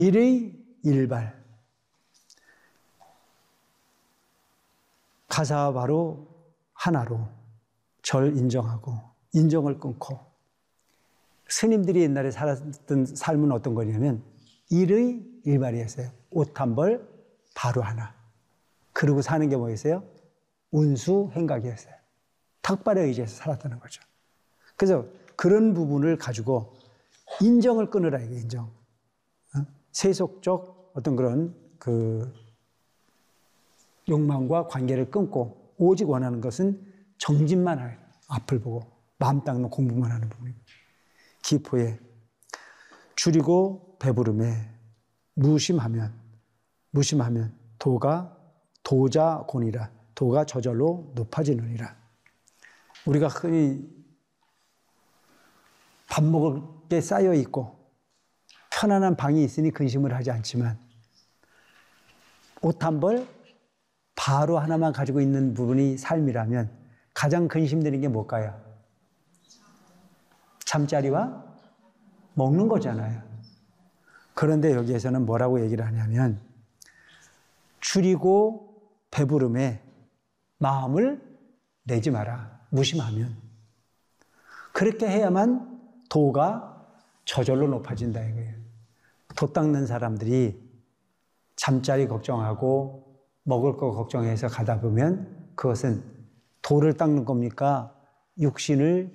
일의 일발. 가사와 바로 하나로 절 인정하고 인정을 끊고. 스님들이 옛날에 살았던 삶은 어떤 거냐면 일의 일발이었어요. 옷 한 벌 바로 하나. 그리고 사는 게 뭐였어요? 운수행각이었어요. 탁발에 의지해서 살았다는 거죠. 그래서 그런 부분을 가지고 인정을 끊으라, 이게 인정. 세속적 어떤 그런 그 욕망과 관계를 끊고 오직 원하는 것은 정진만 할, 앞을 보고 마음 닦는 공부만 하는 부분입니다. 기포에 줄이고 배부름에 무심하면 도가 도자곤이라, 도가 저절로 높아지느니라. 우리가 흔히 밥 먹을 게 쌓여 있고 편안한 방이 있으니 근심을 하지 않지만 옷 한 벌 바로 하나만 가지고 있는 부분이 삶이라면 가장 근심되는 게 뭘까요? 잠자리와 먹는 거잖아요. 그런데 여기에서는 뭐라고 얘기를 하냐면 줄이고 배부름에 마음을 내지 마라. 무심하면. 그렇게 해야만 도가 저절로 높아진다 이거예요. 도 닦는 사람들이 잠자리 걱정하고 먹을 거 걱정해서 가다 보면 그것은 도를 닦는 겁니까? 육신을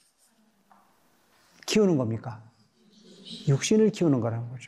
키우는 겁니까? 육신을 키우는 거라는 거죠.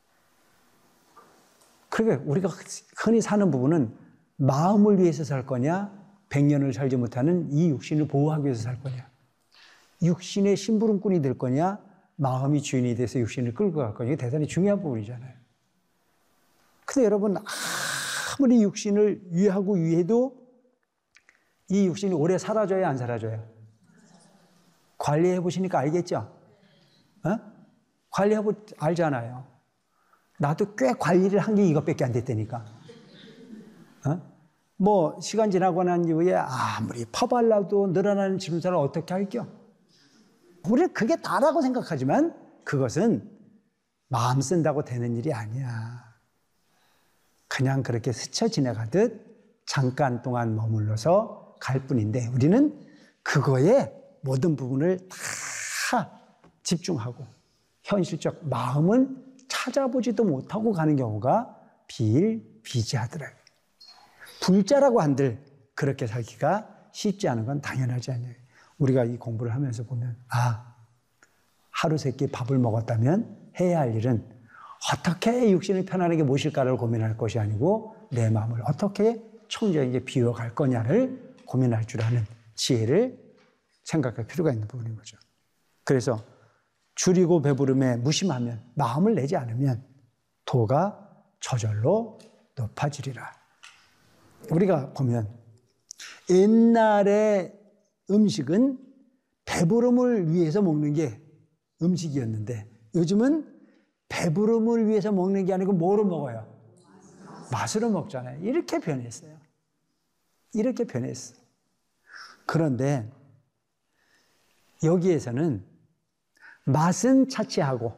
그러니까 우리가 흔히 사는 부분은 마음을 위해서 살 거냐, 100년을 살지 못하는 이 육신을 보호하기 위해서 살 거냐, 육신의 심부름꾼이 될 거냐, 마음이 주인이 돼서 육신을 끌고 갈 거냐. 이게 대단히 중요한 부분이잖아요. 근데 여러분, 아무리 육신을 위하고 위해도 이 육신이 오래 사라져요, 안 사라져요? 관리해 보시니까 알겠죠? 관리하고 알잖아요. 나도 꽤 관리를 한 게 이것밖에 안 됐다니까. 뭐 시간 지나고 난 이후에 아무리 퍼발라도 늘어나는 지름살을 어떻게 할겨? 우리는 그게 다라고 생각하지만 그것은 마음 쓴다고 되는 일이 아니야. 그냥 그렇게 스쳐 지나가듯 잠깐 동안 머물러서 갈 뿐인데 우리는 그거에 모든 부분을 다 집중하고 현실적 마음은 찾아보지도 못하고 가는 경우가 비일비재하더라고요. 불자라고 한들 그렇게 살기가 쉽지 않은 건 당연하지 않냐요. 우리가 이 공부를 하면서 보면 하루 세 끼 밥을 먹었다면 해야 할 일은 어떻게 육신을 편안하게 모실까를 고민할 것이 아니고 내 마음을 어떻게 청정하게 비워갈 거냐를 고민할 줄 아는 지혜를 생각할 필요가 있는 부분인 거죠. 그래서 줄이고 배부름에 무심하면, 마음을 내지 않으면 도가 저절로 높아지리라. 우리가 보면 옛날에 음식은 배부름을 위해서 먹는 게 음식이었는데 요즘은 배부름을 위해서 먹는 게 아니고 뭐로 먹어요? 맛으로 먹잖아요. 이렇게 변했어요. 이렇게 변했어. 그런데 여기에서는 맛은 차치하고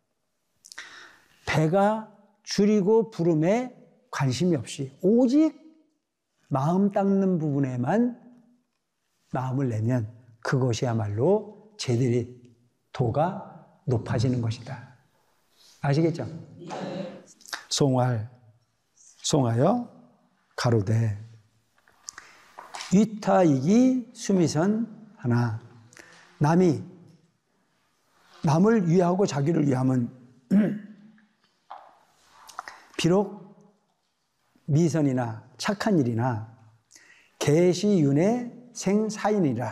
배가 줄이고 부름에 관심이 없이 오직 마음 닦는 부분에만 마음을 내면 그것이야말로 제대로 도가 높아지는 것이다. 아시겠죠? 송하여 가로되 위타이기 수미선 하나. 남을 위하고 자기를 위함은 비록 미선이나 착한 일이나 계시윤회 생사인이라.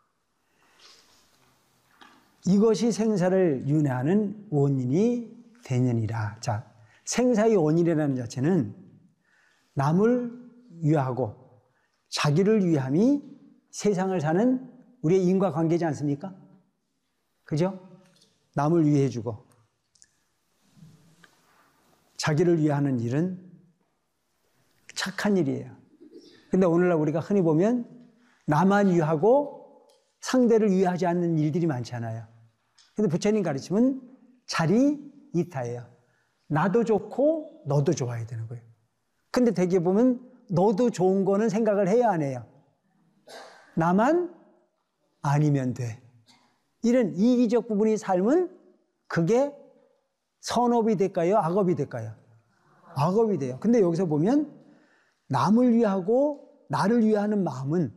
이것이 생사를 윤회하는 원인이 되느니라. 자, 생사의 원인이라는 자체는 남을 위하고 자기를 위함이 세상을 사는 우리의 인과관계지 않습니까? 그죠? 남을 위해주고 자기를 위하는 일은 착한 일이에요. 근데 오늘날 우리가 흔히 보면 나만 위하고 상대를 위하지 않는 일들이 많잖아요. 근데 부처님 가르침은 자리 이타예요. 나도 좋고 너도 좋아야 되는 거예요. 근데 대개 보면 너도 좋은 거는 생각을 해야 안 해요. 나만 아니면 돼. 이런 이기적 부분이 삶은 그게 선업이 될까요? 악업이 될까요? 악업이 돼요. 근데 여기서 보면 남을 위하고 나를 위하는 마음은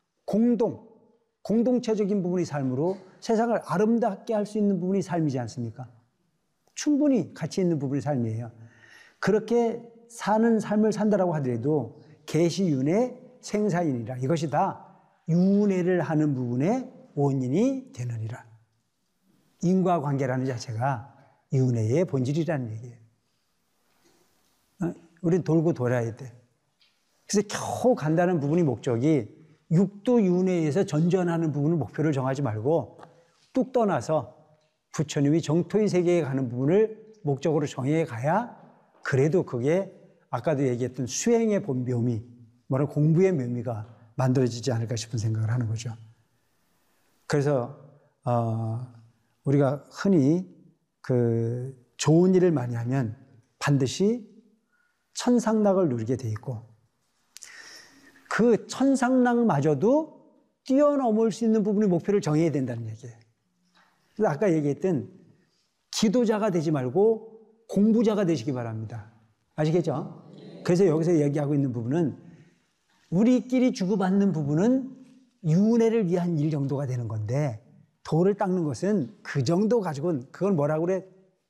공동체적인 부분이 삶으로 세상을 아름답게 할 수 있는 부분이 삶이지 않습니까? 충분히 가치 있는 부분이 삶이에요. 그렇게 사는 삶을 산다라고 하더라도 계시윤회 생사인이라 이것이 다 윤회를 하는 부분의 원인이 되느니라. 인과관계라는 자체가 윤회의 본질이라는 얘기예요. 우린 돌고 돌아야 돼. 그래서 겨우 간다는 부분이 목적이 육도 윤회에서 전전하는 부분을 목표를 정하지 말고 뚝 떠나서 부처님이 정토의 세계에 가는 부분을 목적으로 정해 가야 그래도 그게 아까도 얘기했던 수행의 묘미, 뭐라 공부의 묘미가 만들어지지 않을까 싶은 생각을 하는 거죠. 그래서 우리가 흔히 그 좋은 일을 많이 하면 반드시 천상락을 누리게 돼 있고 그 천상락마저도 뛰어넘을 수 있는 부분의 목표를 정해야 된다는 얘기예요. 그래서 아까 얘기했던 기도자가 되지 말고 공부자가 되시기 바랍니다. 아시겠죠? 그래서 여기서 얘기하고 있는 부분은 우리끼리 주고받는 부분은 윤회를 위한 일 정도가 되는 건데 돌을 닦는 것은 그 정도 가지고는 그걸 뭐라고 그래?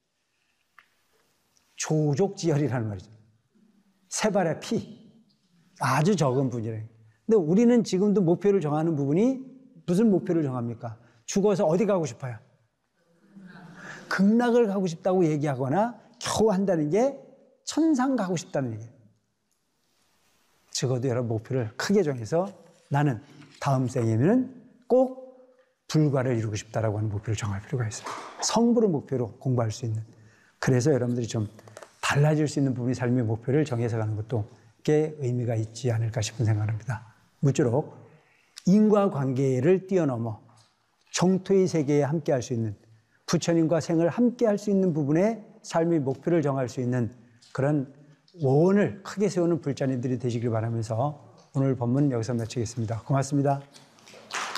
조족지혈이라는 말이죠. 세 발의 피. 아주 적은 분이래요. 근데 우리는 지금도 목표를 정하는 부분이 무슨 목표를 정합니까? 죽어서 어디 가고 싶어요? 극락을 가고 싶다고 얘기하거나 겨우 한다는 게 천상 가고 싶다는 얘기예요. 적어도 여러분 목표를 크게 정해서 나는 다음 생에는 꼭 불과를 이루고 싶다라고 하는 목표를 정할 필요가 있어요. 성불을 목표로 공부할 수 있는. 그래서 여러분들이 좀 달라질 수 있는 부분이 삶의 목표를 정해서 가는 것도 꽤 의미가 있지 않을까 싶은 생각을 합니다. 무쪼록 인과관계를 뛰어넘어 정토의 세계에 함께할 수 있는 부처님과 생을 함께할 수 있는 부분에 삶의 목표를 정할 수 있는 그런 원을 크게 세우는 불자님들이 되시길 바라면서 오늘 본문 여기서 마치겠습니다. 고맙습니다.